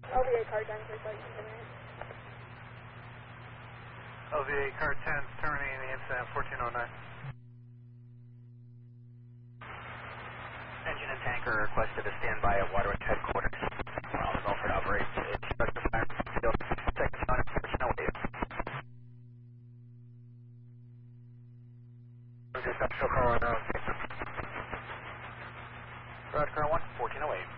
LVA car 10, please, like, continue. LVA car 10, terminating the incident 1409. Engine and tanker requested to stand by at Waterway headquarters. While Gulfport operates its structure fire field, seconds on 1408. Central call right now. Road car 1, 1408.